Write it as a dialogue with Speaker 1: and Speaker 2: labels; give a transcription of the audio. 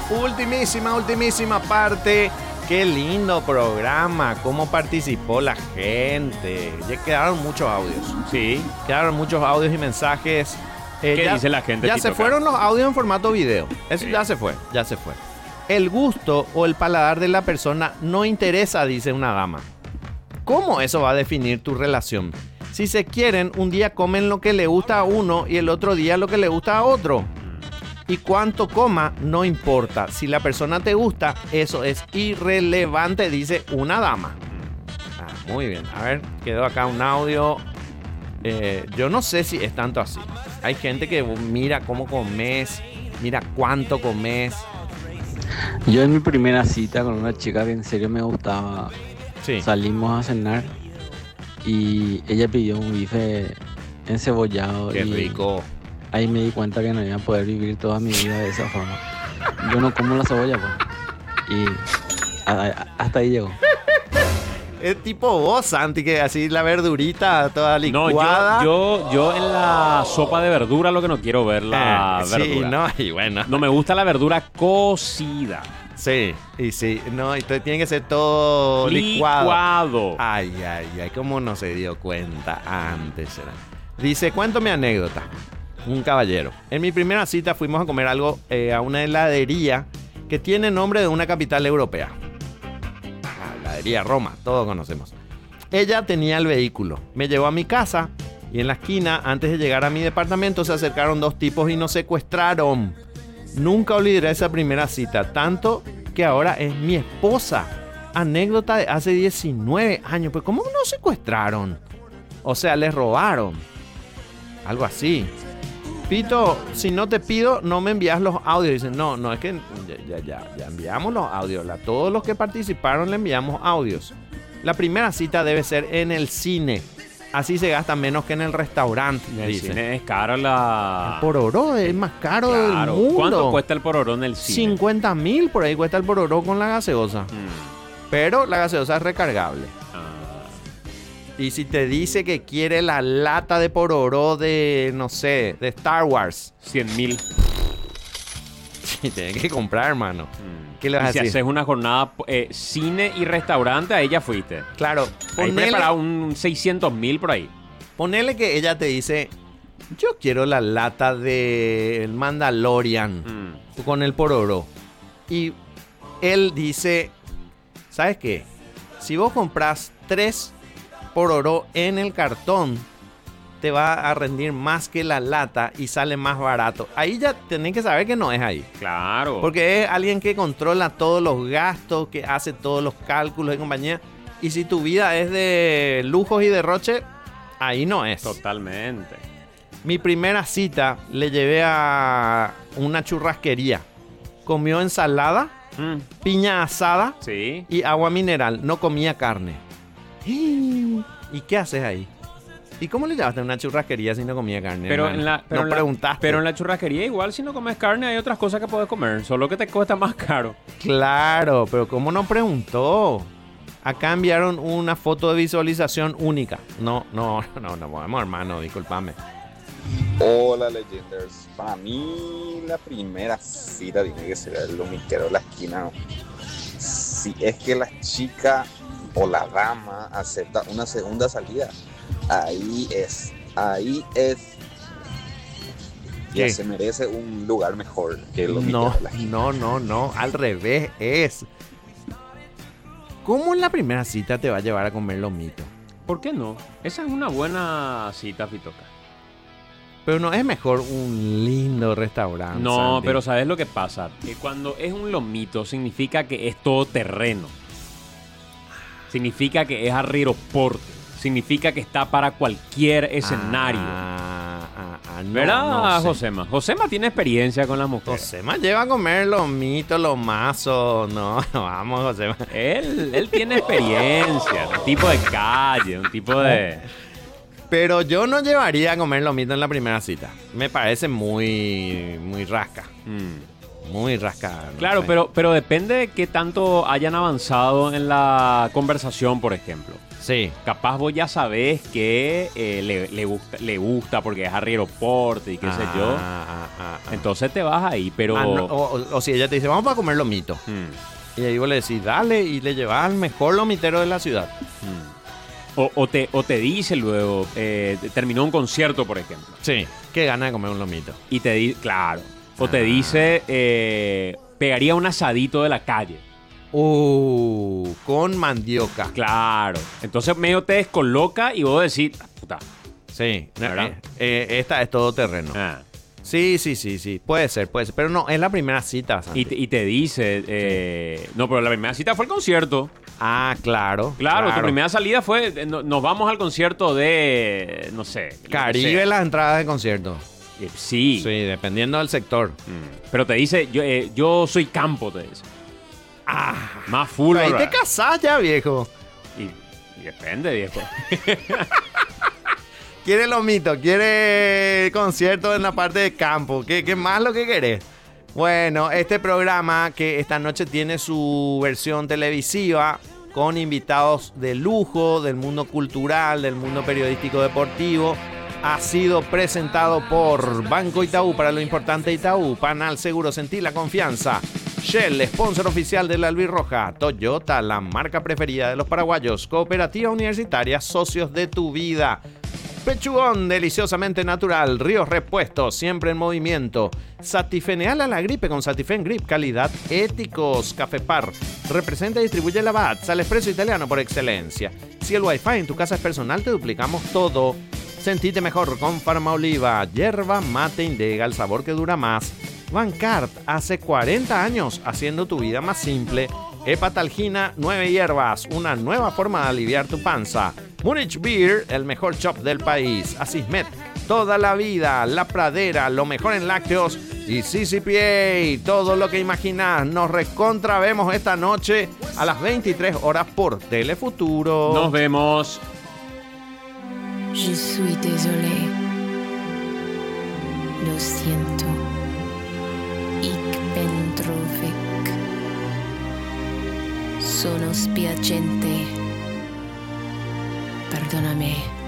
Speaker 1: Ultimísima parte. Qué lindo programa, cómo participó la gente. Ya quedaron muchos audios.
Speaker 2: Sí.
Speaker 1: Quedaron muchos audios y mensajes.
Speaker 2: ¿Qué dice la gente?
Speaker 1: Ya se fueron los audios en formato video. Eso
Speaker 2: Sí.
Speaker 1: ya se fue. El gusto o el paladar de la persona no interesa, dice una dama. ¿Cómo eso va a definir tu relación? Si se quieren, un día comen lo que le gusta a uno y el otro día lo que le gusta a otro. Y cuánto coma, no importa. Si la persona te gusta, eso es irrelevante, dice una dama. Muy bien. A ver, quedó acá un audio. Yo no sé si es tanto así. Hay gente que mira cómo comes, mira cuánto comes.
Speaker 3: Yo en mi primera cita con una chica que en serio me gustaba,
Speaker 1: Sí.
Speaker 3: salimos a cenar y ella pidió un bife encebollado.
Speaker 1: Qué
Speaker 3: y
Speaker 1: rico.
Speaker 3: ahí me di cuenta que no iba a poder vivir toda mi vida de esa forma. Yo no como la cebolla, pues. Y hasta ahí llegó.
Speaker 1: Es tipo vos, Santi, que así la verdurita toda licuada.
Speaker 2: No, yo en la sopa de verdura lo que no quiero ver la verdura.
Speaker 1: Sí, no, y bueno.
Speaker 2: No me gusta la verdura cocida.
Speaker 1: Sí, y sí, no, y tiene que ser todo licuado. Ay, cómo no se dio cuenta antes. Dice, cuento mi anécdota. Un caballero. En mi primera cita fuimos a comer algo a una heladería que tiene nombre de una capital europea. La heladería Roma, todos conocemos. Ella tenía el vehículo. Me llevó a mi casa y en la esquina, antes de llegar a mi departamento, se acercaron dos tipos y nos secuestraron. Nunca olvidaré esa primera cita, tanto que ahora es mi esposa. Anécdota de hace 19 años. Pues, ¿cómo nos secuestraron? O sea, les robaron. Algo así. Pito, si no te pido, no me envías los audios. Dicen, no, es que ya enviamos los audios. A todos los que participaron le enviamos audios. La primera cita debe ser en el cine. Así se gasta menos que en el restaurante.
Speaker 2: En el cine es caro la...
Speaker 1: El pororó es más caro del mundo.
Speaker 2: ¿Cuánto cuesta el pororó en el cine?
Speaker 1: 50.000 por ahí cuesta el pororó con la gaseosa. Pero la gaseosa es recargable. Y si te dice que quiere la lata de pororó de, no sé, de Star Wars.
Speaker 2: 100.000.
Speaker 1: Sí, tienes que comprar, hermano. ¿Qué le vas a
Speaker 2: decir? Si haces una jornada cine y restaurante, ahí ya fuiste.
Speaker 1: Claro.
Speaker 2: Ahí preparado un 600.000 por ahí.
Speaker 1: Ponele que ella te dice, yo quiero la lata del Mandalorian con el pororó. Y él dice, ¿sabes qué? Si vos compras 3 pororó en el cartón, te va a rendir más que la lata y sale más barato. Ahí ya tenés que saber que no es ahí.
Speaker 2: Claro.
Speaker 1: Porque es alguien que controla todos los gastos, que hace todos los cálculos y compañía. Y si tu vida es de lujos y derroche, ahí no es.
Speaker 2: Totalmente.
Speaker 1: Mi primera cita le llevé a una churrasquería. Comió ensalada, piña asada y agua mineral. No comía carne. ¿Y qué haces ahí? ¿Y cómo le llevaste a una churrasquería si no comía carne? No preguntaste.
Speaker 2: Pero en la churrasquería igual si no comes carne hay otras cosas que puedes comer. Solo que te cuesta más caro.
Speaker 1: Claro, pero ¿cómo no preguntó? Acá enviaron una foto de visualización única. No podemos, hermano, discúlpame.
Speaker 4: Hola, Legenders. Para mí la primera cita tiene que ser el lomiquero de la esquina. Si es que la chica o la dama acepta una segunda salida, ahí es. Ya se merece un lugar mejor que el lomiquero de la esquina.
Speaker 1: No, al revés es. ¿Cómo en la primera cita te va a llevar a comer lomito?
Speaker 2: ¿Por qué no? Esa es una buena cita, Pitoca.
Speaker 1: Pero no es mejor un lindo restaurante.
Speaker 2: No,
Speaker 1: Santi.
Speaker 2: pero ¿sabes lo que pasa? Que cuando es un lomito significa que es todo terreno. Significa que es aeroporte. Significa que está para cualquier escenario. ¿Verdad,
Speaker 1: no sé.
Speaker 2: Josema? Josema tiene experiencia con las mujeres.
Speaker 1: Josema lleva a comer lomitos, lomazos. No, vamos, Josema.
Speaker 2: Él tiene experiencia. Un tipo de calle, un tipo de...
Speaker 1: Pero yo no llevaría a comer lomito en la primera cita. Me parece muy rasca. Muy rasca.
Speaker 2: Claro, pero depende de qué tanto hayan avanzado en la conversación, por ejemplo.
Speaker 1: Sí.
Speaker 2: Capaz vos ya sabés que le gusta porque es aeropuerto y qué sé yo. Entonces te vas ahí, pero...
Speaker 1: No, o si ella te dice, vamos a comer lomito. Y ahí vos le decís, dale, y le llevas al mejor lomitero de la ciudad.
Speaker 2: O te dice luego, terminó un concierto, por ejemplo.
Speaker 1: Sí, qué gana de comer un lomito.
Speaker 2: Y te dice, claro. O te dice, pegaría un asadito de la calle.
Speaker 1: Con mandioca.
Speaker 2: Claro. Entonces medio te descoloca y vos decís, puta.
Speaker 1: Sí, esta es todo terreno. Sí. Puede ser. Pero no, es la primera cita, Santi.
Speaker 2: Y te dice, no, pero la primera cita fue el concierto.
Speaker 1: Claro.
Speaker 2: Claro, tu primera salida fue, nos vamos al concierto de, no sé.
Speaker 1: Caribe, las entradas de concierto.
Speaker 2: Sí.
Speaker 1: Sí, dependiendo del sector.
Speaker 2: Pero te dice, yo soy campo, te dice. Más full.
Speaker 1: Ahí te casás ya, viejo.
Speaker 2: Y depende, viejo.
Speaker 1: Quiere lomito, quiere concierto en la parte de campo. ¿Qué más lo que querés? Bueno, este programa que esta noche tiene su versión televisiva con invitados de lujo del mundo cultural, del mundo periodístico deportivo, ha sido presentado por Banco Itaú. Para lo importante, Itaú. Panal Seguro, sentí la confianza. Shell, sponsor oficial de la Albirroja. Toyota, la marca preferida de los paraguayos. Cooperativa Universitaria, socios de tu vida. Pechugón, deliciosamente natural. Ríos Repuestos, siempre en movimiento. Satifeneal a la gripe con Satifen Grip, calidad éticos. Café Par, representa y distribuye Lavazza, al expreso italiano por excelencia. Si el wifi en tu casa es personal, te duplicamos todo. Sentite mejor con Farmaoliva, yerba mate Indega, el sabor que dura más. Bancart, hace 40 años haciendo tu vida más simple. Hepatalgina, 9 hierbas, una nueva forma de aliviar tu panza. Munich Beer, el mejor shop del país. Asismet, toda la vida. La Pradera, lo mejor en lácteos. Y CCPA, todo lo que imaginás. Nos recontravemos esta noche a las 23 horas por Telefuturo.
Speaker 2: Nos vemos.
Speaker 5: Je suis désolé. Lo siento. Ich ben traurig. Sono spiacente. Perdóname.